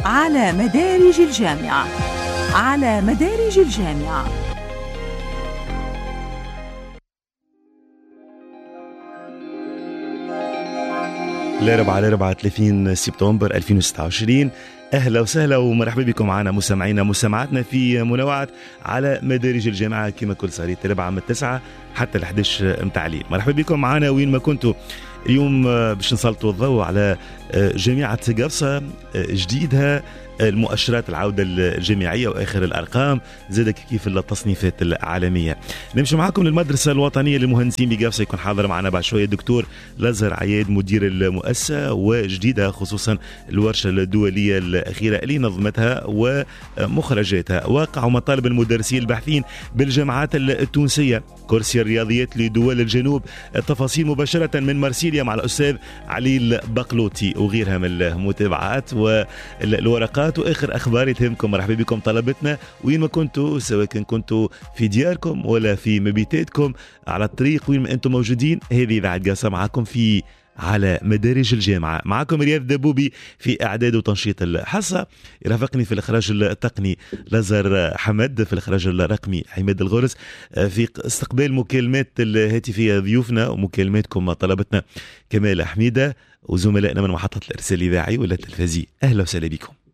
على مدارج الجامعة. على مدارج الجامعة. الأربعاء 30 سبتمبر 2026. أهلا وسهلا ومرحبا بكم معنا مستمعينا مستمعاتنا في منوعات على مدارج الجامعة كما كل صارت الأربعاء من 9 حتى 11 متاع الليل. مرحبا بكم معنا وين ما كنتوا. اليوم باش نسلطوا الضوء على جامعة قفصة جديدها، المؤشرات العودة الجامعية وآخر الأرقام، زاد كيف التصنيفات العالمية. نمشي معكم للمدرسة الوطنية للمهندسين بقفصة، يكون حاضر معنا بعد شوية الدكتور لازر عياد مدير المؤسسة، وجديدها خصوصا الورشة الدولية الأخيرة اللي نظمتها ومخرجاتها. واقع ومطالب المدرسين الباحثين بالجامعات التونسية، كرسي الرياضيات لدول الجنوب. التفاصيل مباشرة من مرسيليا مع الأستاذ علي البقلوطي وغيرها من المتابعات والورقات واخر اخبار تهمكم. مرحبا بكم طلبتنا وين ما كنتوا، سواء كنتوا في دياركم ولا في مبيتاتكم، على الطريق وين ما انتم موجودين. هذه اذاعه قفصة معكم في على مدارج الجامعة. معكم رياض دبوبي في إعداد وتنشيط الحصة، يرافقني في الإخراج التقني لازر حمد، في الإخراج الرقمي حماد الغرس، في استقبال مكالمات الهاتفية ضيوفنا ومكالماتكم طلبتنا كمال حميدة، وزملائنا من محطة الإرسال الإذاعي ولا التلفزي. أهلا وسهلا بكم.